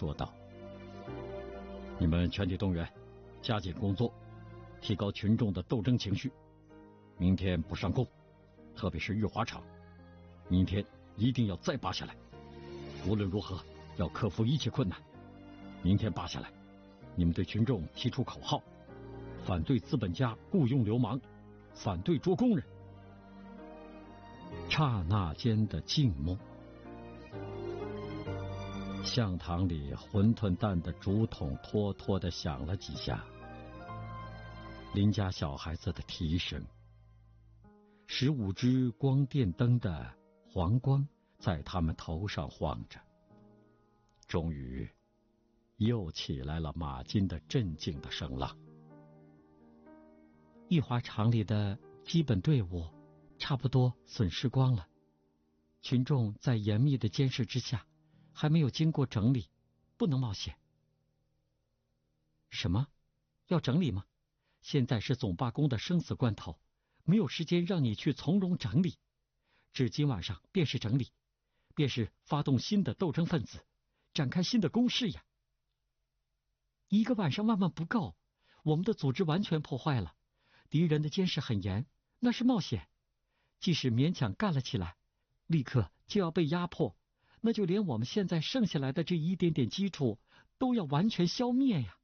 说道：“你们全体动员，加紧工作，提高群众的斗争情绪。明天不上供，特别是玉华厂，明天一定要再扒下来。无论如何，要克服一切困难。明天扒下来，你们对群众提出口号：反对资本家雇佣流氓，反对捉工人。”刹那间的静默，香堂里馄饨蛋的竹筒拖拖地响了几下，邻家小孩子的啼声，15只光电灯的黄光在他们头上晃着。终于又起来了马金的镇静的声浪：“ 玉华厂里的基本队伍差不多损失光了，群众在严密的监视之下，还没有经过整理，不能冒险。”“什么？要整理吗？现在是总罢工的生死关头，没有时间让你去从容整理。至今晚上便是整理，便是发动新的斗争分子，展开新的攻势呀。一个晚上万万不够，我们的组织完全破坏了，敌人的监视很严，那是冒险。即使勉强干了起来，立刻就要被压迫，那就连我们现在剩下来的这一点点基础都要完全消灭呀。”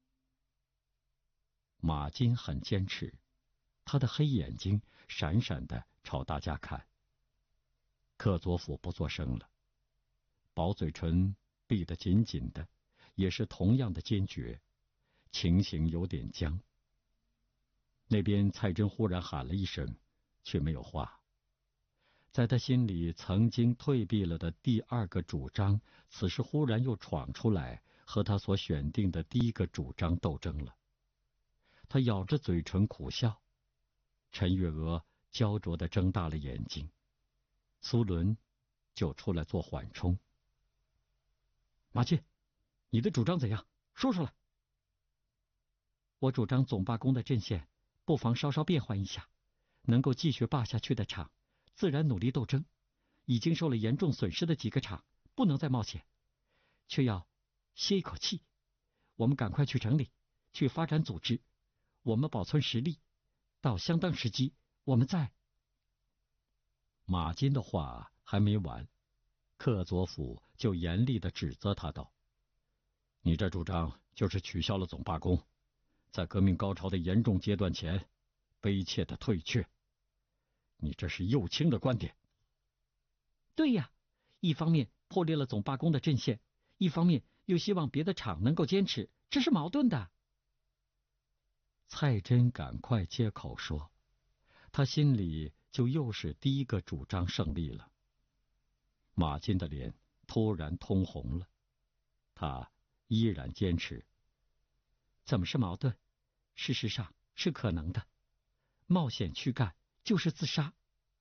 马金很坚持，他的黑眼睛闪闪地朝大家看。克佐夫不作声了，薄嘴唇闭得紧紧的，也是同样的坚决，情形有点僵。那边蔡真忽然喊了一声，却没有话。在他心里曾经退避了的第二个主张，此时忽然又闯出来，和他所选定的第一个主张斗争了。他咬着嘴唇苦笑，陈月娥焦灼地睁大了眼睛，苏伦就出来做缓冲：“马金，你的主张怎样？说出来。”“ 我主张总罢工的阵线不妨稍稍变换一下，能够继续罢下去的厂自然努力斗争，已经受了严重损失的几个厂不能再冒险，却要歇一口气。我们赶快去整理，去发展组织，我们保存实力，到相当时机我们再……” 马金的话还没完，克佐夫就严厉地指责他道：“你这主张就是取消了总罢工，在革命高潮的严重阶段前悲切的退却。你这是右倾的观点。”“ 对呀，一方面破裂了总罢工的阵线，一方面又希望别的厂能够坚持，这是矛盾的。” 蔡真赶快接口说，他心里就又是第一个主张胜利了。马金的脸突然通红了，他依然坚持：“ 怎么是矛盾？事实上是可能的，冒险去干就是自杀。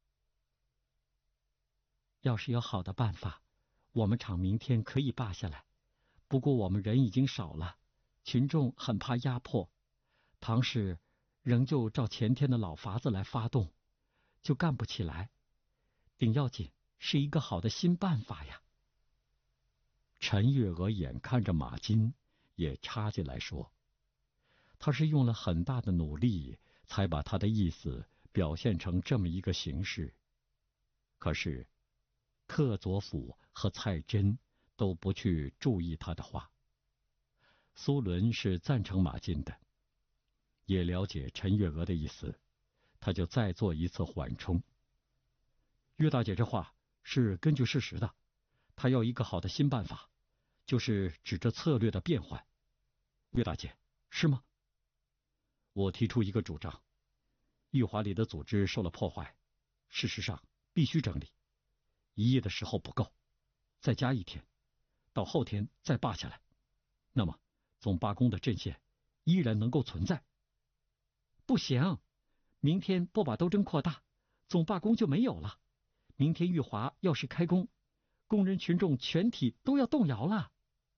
要是有好的办法，我们厂明天可以罢下来，不过我们人已经少了，群众很怕压迫，倘使仍旧照前天的老法子来发动，就干不起来。顶要紧是一个好的新办法呀。” 陈月娥眼看着马金也插进来说，他是用了很大的努力才把他的意思表现成这么一个形式，可是克佐夫和蔡真都不去注意他的话。苏伦是赞成马金的，也了解陈月娥的意思，他就再做一次缓冲：“岳大姐这话是根据事实的，她要一个好的新办法，就是指着策略的变换。岳大姐，是吗？我提出一个主张，玉华里的组织受了破坏，事实上必须整理，1夜的时候不够，再加1天，到后天再罢下来，那么总罢工的阵线依然能够存在。”“ 不行，明天不把斗争扩大，总罢工就没有了。明天玉华要是开工，工人群众全体都要动摇了。”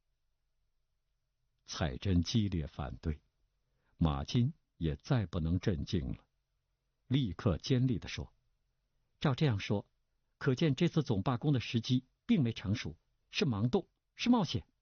蔡真激烈反对，马金也再不能镇静了，立刻尖利地说：“ 照这样说，可见这次总罢工的时机并没成熟，是盲动，是冒险。